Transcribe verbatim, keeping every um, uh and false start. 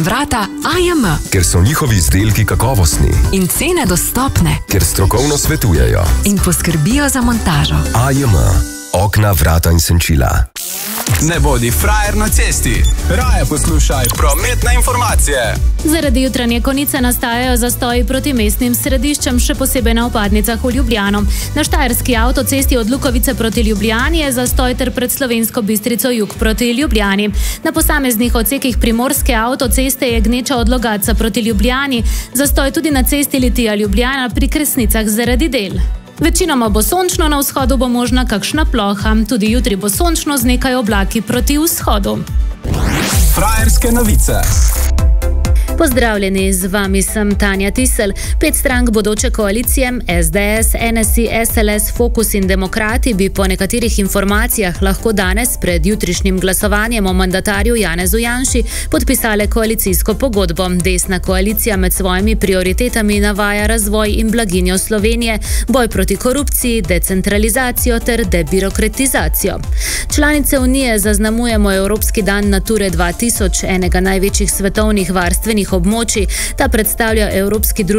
in vrata A J M. Ker so njihovi izdelki kakovostni. In cene dostopne. Ker strokovno svetujejo. In poskrbijo za montažo. A J M. Okna, vrata in senčila. Ne bodi frajer na cesti. Raje poslušaj prometne informacije. Zaradi jutranje konice nastajajo zastoji proti mestnim središčem, še posebej na vpadnicah v Ljubljano. Na štajerski avtocesti od Lukovice proti Ljubljani je zastoj ter pred Slovensko Bistrico jug proti Ljubljani. Na posameznih odsekih primorske avtoceste je gneča od Logatca proti Ljubljani, zastoj tudi na cesti Litija-Ljubljana pri Kresnicah zaradi del. Večinoma bo sončno, na vzhodu bo možna kakšna ploha. Tudi jutri bo sončno z nekaj oblaki proti vzhodu. Frajerske novice. Pozdravljeni, z vami sem Tanja Tisel. Pet strank bodoče koalicije, S D S, N S I, S L S, Fokus in Demokrati, bi po nekaterih informacijah lahko danes pred jutrišnjim glasovanjem o mandatarju Janezu Janši podpisale koalicijsko pogodbo. Desna koalicija med svojimi prioritetami navaja razvoj in blaginjo Slovenije, boj proti korupciji, decentralizacijo ter debirokratizacijo. Članice Unije zaznamujemo Evropski dan Nature dva tisoč, enega največjih svetovnih varstvenih območij. Ta predstavlja evropski družbi